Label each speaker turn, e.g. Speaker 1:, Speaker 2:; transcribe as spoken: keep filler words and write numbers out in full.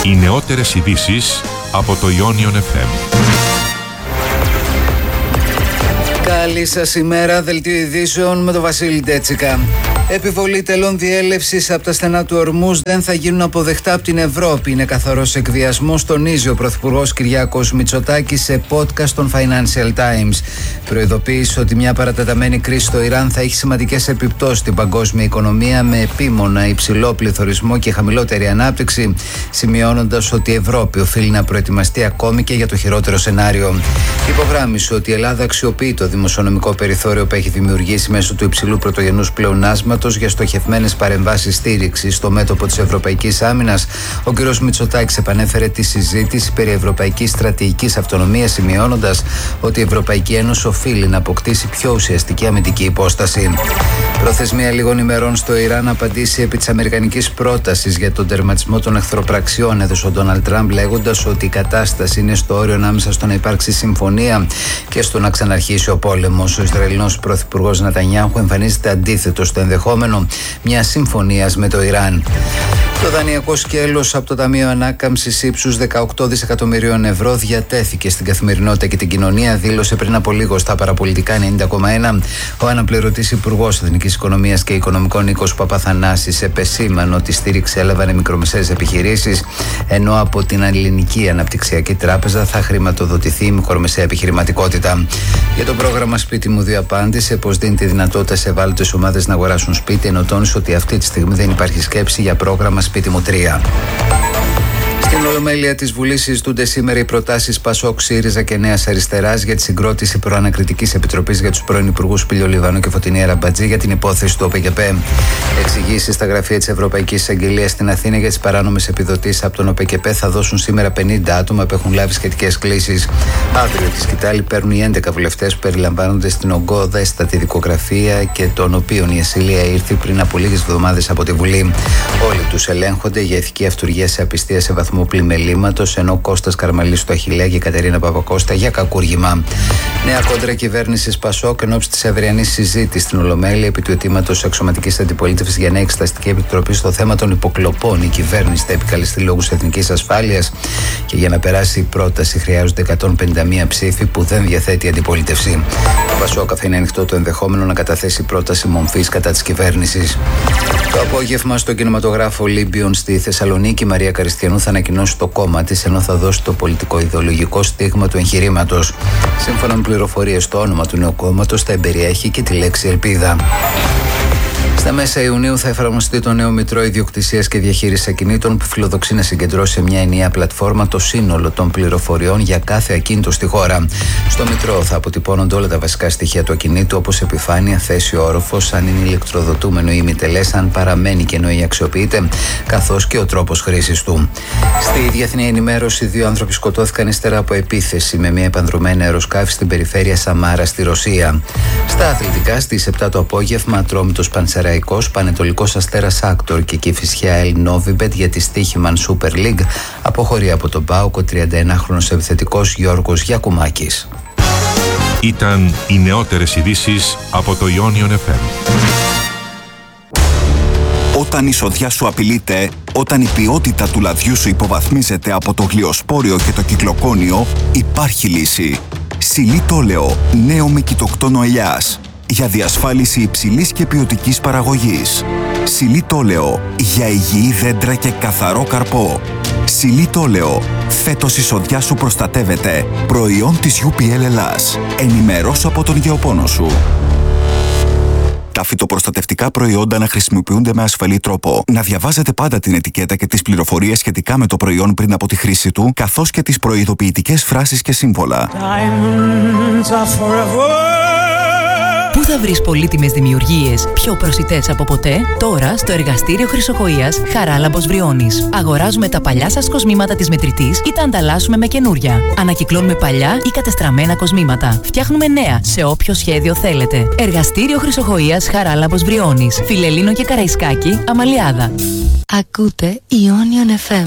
Speaker 1: Οι νεότερες ειδήσεις από το Ionion εφ εμ.
Speaker 2: Καλή σας ημέρα, δελτίο ειδήσεων με τον Βασίλη Ντέτσικα. Επιβολή τελών διέλευσης από τα στενά του Ορμούζ δεν θα γίνουν αποδεκτά από την Ευρώπη. Είναι καθαρός εκβιασμός, τονίζει ο Πρωθυπουργός Κυριάκος Μητσοτάκης σε podcast των Financial Times. Προειδοποίησε ότι μια παρατεταμένη κρίση στο Ιράν θα έχει σημαντικές επιπτώσεις στην παγκόσμια οικονομία με επίμονα υψηλό πληθωρισμό και χαμηλότερη ανάπτυξη, σημειώνοντας ότι η Ευρώπη οφείλει να προετοιμαστεί ακόμη και για το χειρότερο σενάριο. Υπογράμμισε ότι η Ελλάδα αξιοποιεί το δημοσιονομικό περιθώριο που έχει δημιουργήσει μέσω του υψηλού πρωτογενούς πλεονάσματος για στοχευμένες παρεμβάσεις στήριξης στο μέτωπο της Ευρωπαϊκής Άμυνας. Ο κ. Μητσοτάκης επανέφερε τη συζήτηση περί ευρωπαϊκής στρατηγικής αυτονομίας, σημειώνοντας ότι η Ευρωπαϊκή Ένωση οφείλει να αποκτήσει πιο ουσιαστική αμυντική υπόσταση. Προθεσμία λίγων ημερών στο Ιράν να απαντήσει επί της αμερικανικής πρότασης για τον τερματισμό των εχθροπραξιών, έδωσε ο Ντόναλντ Τραμπ, λέγοντας ότι η κατάσταση είναι στο όριο ανάμεσα στο να υπάρξει συμφωνία και στο να ξαναρχίσει ο πόλεμος. Ο Ισραηλινός πρωθυπουργός Νετανιάχου εμφανίζεται αντίθετο στο ενδεχόμενο μιας συμφωνίας με το Ιράν. Το δανειακό σκέλος από το Ταμείο Ανάκαμψης ύψους δεκαοκτώ δισεκατομμυρίων ευρώ διατέθηκε στην καθημερινότητα και την κοινωνία, δήλωσε πριν από λίγο στα παραπολιτικά ενενήντα κόμμα ένα ο αναπληρωτής Υπουργός Εθνικής Οικονομίας και Οικονομικών Νίκος Παπαθανάσης. Επεσήμανε ότι στήριξη έλαβαν οι μικρομεσαίες επιχειρήσεις, ενώ από την Ελληνική Αναπτυξιακή Τράπεζα θα χρηματοδοτηθεί η μικρομεσαία επιχειρηματικότητα. Για το πρόγραμμα Σπίτι μου δύο απάντησε πως δίνει τη δυνατότητα σε ευάλωτες ομάδες να αγοράσουν σπίτι, ενώ τόνισε ότι αυτή τη στιγμή δεν υπάρχει σκέψη για πρόγραμμα Σπίτι μου τρία. Στην Ολομέλεια της Βουλής συζητούνται σήμερα οι προτάσεις Πασόκ, ΣΥΡΙΖΑ και Νέας Αριστεράς για τη συγκρότηση προανακριτικής επιτροπής για τους πρώην υπουργούς Πήλιο Λιβάνο και Φωτεινή Αραμπατζή για την υπόθεση του ΟΠΕΚΕΠ. Εξηγήσεις στα γραφεία της Ευρωπαϊκής Εισαγγελίας στην Αθήνα για τις παράνομες επιδοτήσεις από τον ΟΠΕΚΕΠ θα δώσουν σήμερα πενήντα άτομα που έχουν λάβει σχετικές κλήσεις. Αύριο τη σκητάλη παίρνουν οι έντεκα βουλευτές που περιλαμβάνονται στην ογκώδεστατη δικογραφία και των οποίων η ασυλία ήρθε πριν από λίγες εβδομάδες από τη Βουλή. Όλοι τους ελέγχονται για ηθική αυτουργία σε απιστία σε βαθμό πλημελήματος, ενώ Κώστας Καρμαλής στο Αχιλλέα και η Κατερίνα Παπακώστα για κακούργημα. Νέα κόντρα κυβέρνησης Πασόκ εν ώψη της αυριανής συζήτησης στην Ολομέλεια επί του αιτήματος εξωματικής αντιπολίτευσης για νέα εξεταστική επιτροπή στο θέμα των υποκλοπών. Η κυβέρνηση θα επικαλεστεί λόγους εθνικής ασφάλειας και για να περάσει η πρόταση χρειάζονται εκατόν πενήντα μία ψήφοι που δεν διαθέτει η αντιπολίτευση. Το Πασόκ αφήνει ανοιχτό το ενδεχόμενο να καταθέσει πρόταση μομφής κατά της κυβέρνησης. Το απόγευμα στον κινηματογράφο Ολύμπιον στη Θεσσαλονίκη, η Μαρία Καριστιανού θα ανακοινώσει το κόμμα της, ενώ θα δώσει το πολιτικό-ιδεολογικό στίγμα του εγχειρήματος. Σύμφωνα με πληροφορίες, το όνομα του νέου κόμματος θα εμπεριέχει και τη λέξη ελπίδα. Στα μέσα Ιουνίου θα εφαρμοστεί το νέο Μητρό Ιδιοκτησίας και Διαχείρισης Ακινήτων που φιλοδοξεί να συγκεντρώσει σε μια ενιαία πλατφόρμα το σύνολο των πληροφοριών για κάθε ακίνητο στη χώρα. Στο Μητρό θα αποτυπώνονται όλα τα βασικά στοιχεία του ακινήτου, όπως επιφάνεια, θέση, όροφος, αν είναι ηλεκτροδοτούμενο ή ημιτελές, αν παραμένει κενό ή αξιοποιείται, καθώς και ο τρόπος χρήσης του. Στη διεθνή ενημέρωση, δύο άνθρωποι σκοτώθηκαν ύστερα από επίθεση με μια επανδρωμένη αεροσκάφη στην περιφέρεια Σαμάρα στη Ρωσία. Στα αθλητικά, στις επτά το απόγευμα, Ατρόμητος Πανσεραϊκός, Πανετολικός Αστέρας Άκτορ και Κηφισιά Ελ Νόβιμπετ για τη Στίχημαν Super League αποχωρεί από τον ΠΑΟΚ ο τριανταενάχρονος επιθετικός Γιώργος Γιακουμάκης.
Speaker 1: Ήταν οι νεότερες ειδήσεις από το Ionion εφ εμ.
Speaker 3: Όταν η σοδιά σου απειλείται, όταν η ποιότητα του λαδιού σου υποβαθμίζεται από το γλυοσπόριο και το κυκλοκόνιο, υπάρχει λύση. Σιλίτολεο, νέο με κοιτοκτόνο ελιάς. Για διασφάλιση υψηλής και ποιοτικής παραγωγής. Σιλίτολεο, για υγιή δέντρα και καθαρό καρπό. Σιλίτολεο, φέτος η σοδιά σου προστατεύεται. Προϊόν της γιου πι ελ Ελλάς. Ενημερώσου από τον γεωπόνο σου. Τα φυτοπροστατευτικά προϊόντα να χρησιμοποιούνται με ασφαλή τρόπο. Να διαβάζετε πάντα την ετικέτα και τις πληροφορίες σχετικά με το προϊόν πριν από τη χρήση του, καθώς και τις προειδοποιητικές φράσεις και σύμβολα.
Speaker 4: Πού θα βρεις πολύτιμες δημιουργίες πιο προσιτές από ποτέ? Τώρα στο εργαστήριο Χρυσοχοΐας Χαράλαμπος Βριώνης. Αγοράζουμε τα παλιά σας κοσμήματα της μετρητής ή τα ανταλλάσσουμε με καινούρια. Ανακυκλώνουμε παλιά ή κατεστραμμένα κοσμήματα. Φτιάχνουμε νέα σε όποιο σχέδιο θέλετε. Εργαστήριο Χρυσοχοΐας Χαράλαμπος Βριώνης. Φιλελλήνο και Καραϊσκάκη, Αμαλιάδα.
Speaker 5: Ακούτε Ionion εφ εμ.